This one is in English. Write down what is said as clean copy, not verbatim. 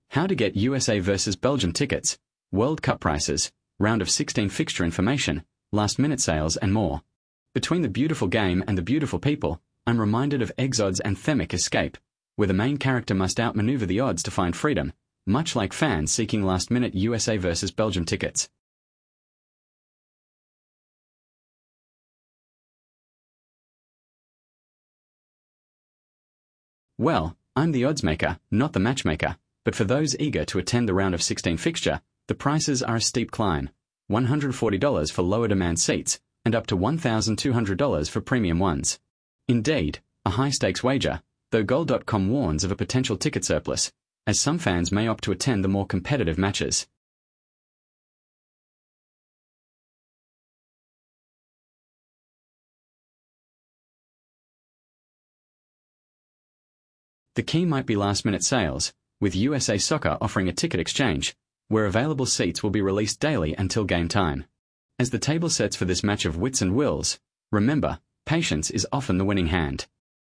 How to get USA vs Belgium tickets, World Cup prices, round of 16 fixture information, last-minute sales and more. Between the beautiful game and the beautiful people, I'm reminded of Exod's anthemic Escape, where the main character must outmaneuver the odds to find freedom, much like fans seeking last-minute USA vs Belgium tickets. Well, I'm the oddsmaker, not the matchmaker, but for those eager to attend the round of 16 fixture, the prices are a steep climb, $140 for lower demand seats, and up to $1,200 for premium ones. Indeed, a high-stakes wager, though Goal.com warns of a potential ticket surplus, as some fans may opt to attend the more competitive matches. The key might be last-minute sales, with USA Soccer offering a ticket exchange, where available seats will be released daily until game time. As the table sets for this match of wits and wills, remember, patience is often the winning hand.